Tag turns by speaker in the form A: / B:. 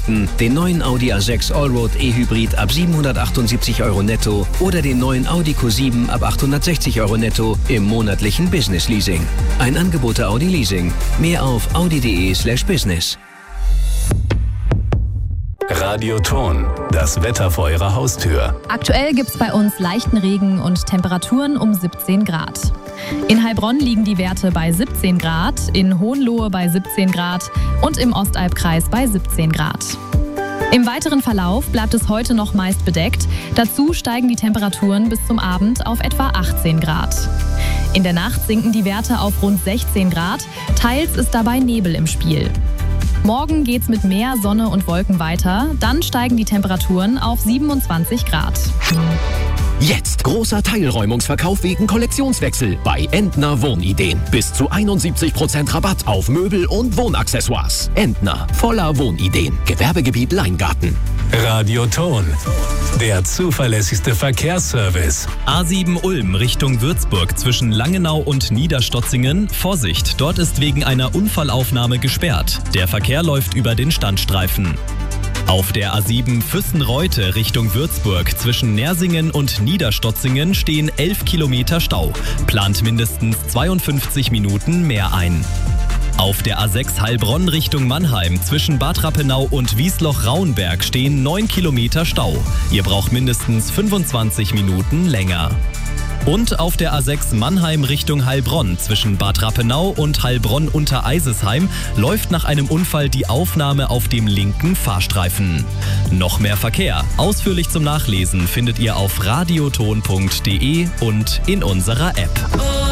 A: Varianten, den neuen Audi A6 Allroad E-Hybrid ab 778 € netto oder den neuen Audi Q7 ab 860 € netto im monatlichen Business Leasing. Ein Angebot der Audi Leasing. Mehr auf audi.de/business.
B: Radioton, das Wetter vor Ihrer Haustür.
C: Aktuell gibt es bei uns leichten Regen und Temperaturen um 17 Grad. In Heilbronn liegen die Werte bei 17 Grad, in Hohenlohe bei 17 Grad und im Ostalbkreis bei 17 Grad. Im weiteren Verlauf bleibt es heute noch meist bedeckt. Dazu steigen die Temperaturen bis zum Abend auf etwa 18 Grad. In der Nacht sinken die Werte auf rund 16 Grad. Teils ist dabei Nebel im Spiel. Morgen geht's mit mehr Sonne und Wolken weiter. Dann steigen die Temperaturen auf 27 Grad.
D: Jetzt großer Teilräumungsverkauf wegen Kollektionswechsel bei Entner Wohnideen. Bis zu 71% Rabatt auf Möbel und Wohnaccessoires. Entner, voller Wohnideen. Gewerbegebiet Leingarten.
B: Radioton, der zuverlässigste Verkehrsservice.
E: A7 Ulm Richtung Würzburg zwischen Langenau und Niederstotzingen. Vorsicht, dort ist wegen einer Unfallaufnahme gesperrt. Der Verkehr läuft über den Standstreifen. Auf der A7 Füssen-Reute Richtung Würzburg zwischen Nersingen und Niederstotzingen stehen 11 Kilometer Stau. Plant mindestens 52 Minuten mehr ein. Auf der A6 Heilbronn Richtung Mannheim zwischen Bad Rappenau und Wiesloch-Rauenberg stehen 9 Kilometer Stau. Ihr braucht mindestens 25 Minuten länger. Und auf der A6 Mannheim Richtung Heilbronn zwischen Bad Rappenau und Heilbronn unter Eisesheim läuft nach einem Unfall die Aufnahme auf dem linken Fahrstreifen. Noch mehr Verkehr. Ausführlich zum Nachlesen findet ihr auf radioton.de und in unserer App.